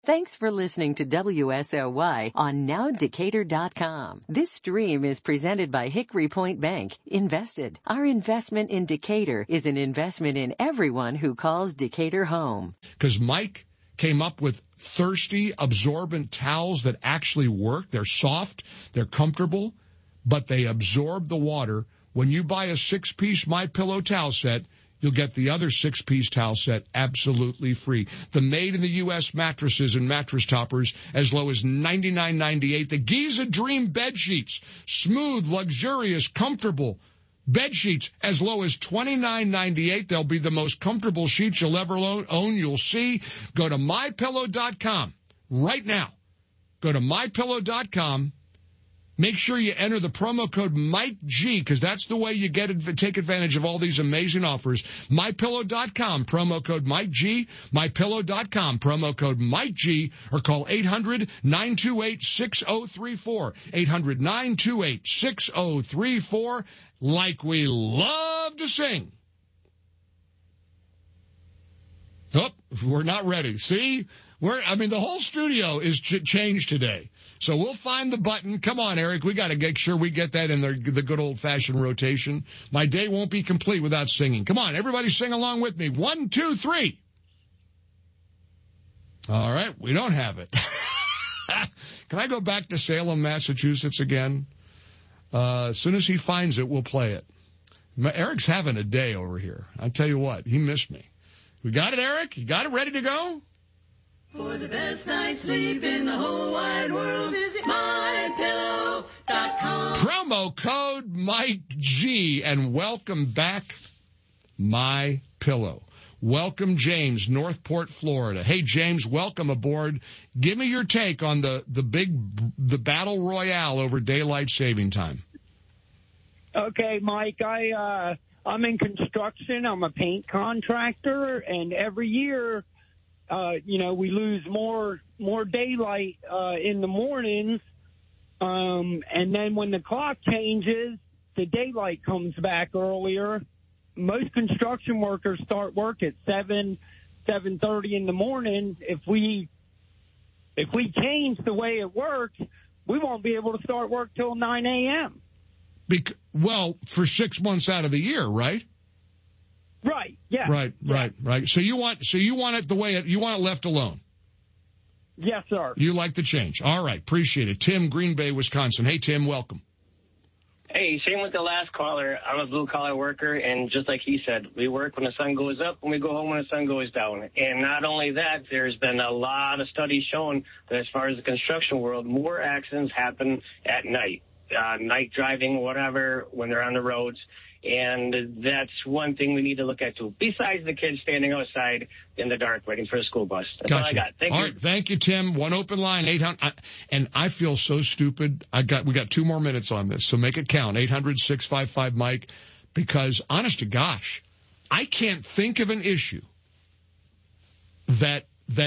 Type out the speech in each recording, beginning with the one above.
Thanks for listening to WSOY on NowDecatur.com. This stream is presented by Hickory Point Bank. Invested. Our investment in Decatur is an investment in everyone who calls Decatur home. Because Mike came up with thirsty, absorbent towels that actually work. They're soft, they're comfortable, but they absorb the water. When you buy a 6-piece MyPillow towel set, you'll get the other 6-piece towel set absolutely free. The made-in-the-U.S. mattresses and mattress toppers as low as $99.98. The Giza Dream bed sheets, smooth, luxurious, comfortable bed sheets as low as $29.98. They'll be the most comfortable sheets you'll ever own. You'll see. Go to MyPillow.com right now. Go to MyPillow.com. Make sure you enter the promo code MikeG, because that's the way you take advantage of all these amazing offers. MyPillow.com, promo code MikeG. MyPillow.com, promo code MikeG, or call 800-928-6034. 800-928-6034, like we love to sing. Oh, we're not ready. See? The whole studio is changed today. So we'll find the button. Come on, Eric. We got to make sure we get that in the good old-fashioned rotation. My day won't be complete without singing. Come on, everybody sing along with me. 1, 2, 3. All right, we don't have it. Can I go back to Salem, Massachusetts again? As soon as he finds it, we'll play it. Eric's having a day over here. I tell you what, he missed me. We got it, Eric? You got it ready to go? For the best night's sleep in the whole wide world, visit MyPillow.com. Promo code MikeG, and welcome back, MyPillow. Welcome, James, Northport, Florida. Hey, James, welcome aboard. Give me your take on the battle royale over daylight saving time. Okay, Mike, I'm in construction. I'm a paint contractor, and every year, we lose more daylight in the mornings, and then when the clock changes, the daylight comes back earlier. Most construction workers start work at 7:30 in the morning. If we change the way it works, we won't be able to start work till 9 a.m. For 6 months out of the year, right? Right. Yeah. Right. So you want it the way you want it left alone. Yes, sir. You like the change. All right. Appreciate it. Tim, Green Bay, Wisconsin. Hey, Tim, welcome. Hey, same with the last caller. I'm a blue-collar worker, and just like he said, we work when the sun goes up and we go home when the sun goes down. And not only that, there's been a lot of studies showing that as far as the construction world, more accidents happen at night. Night driving, whatever, when they're on the roads. And that's one thing we need to look at, too, besides the kids standing outside in the dark waiting for a school bus. That's all I got. Thank you. All right, thank you, Tim. One open line, 800. And I feel so stupid. We got 2 more minutes on this, so make it count. 800-655-MIKE, because, honest to gosh, I can't think of an issue that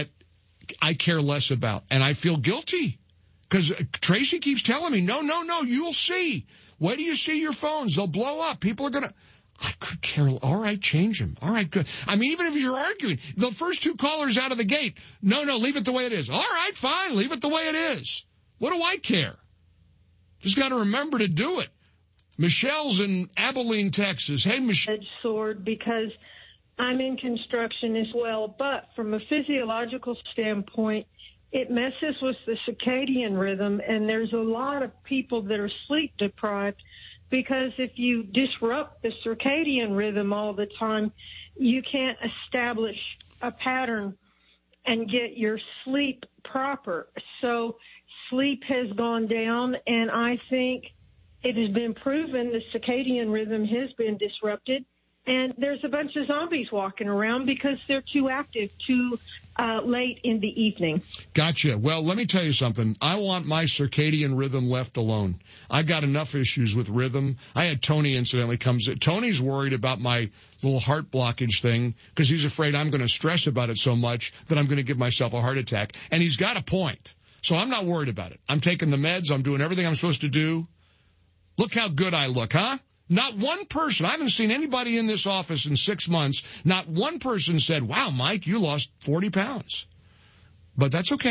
I care less about, and I feel guilty. Because Tracy keeps telling me, no, you'll see. Wait till you see your phones. They'll blow up. People are going to... I could care. All right, change them. All right, good. Even if you're arguing, the first 2 callers out of the gate, no, leave it the way it is. All right, fine, leave it the way it is. What do I care? Just got to remember to do it. Michelle's in Abilene, Texas. Hey, Michelle. Edge sword, because I'm in construction as well, but from a physiological standpoint, it messes with the circadian rhythm, and there's a lot of people that are sleep deprived because if you disrupt the circadian rhythm all the time, you can't establish a pattern and get your sleep proper. So sleep has gone down, and I think it has been proven the circadian rhythm has been disrupted, and there's a bunch of zombies walking around because they're too active, too late in the evening. Gotcha. Well, let me tell you something. I want my circadian rhythm left alone. I got enough issues with rhythm. I had Tony incidentally comes. Tony's worried about my little heart blockage thing because he's afraid I'm going to stress about it so much that I'm going to give myself a heart attack. And he's got a point. So I'm not worried about it. I'm taking the meds. I'm doing everything I'm supposed to do. Look how good I look, huh? Not one person, I haven't seen anybody in this office in 6 months, not one person said, wow, Mike, you lost 40 pounds. But that's okay.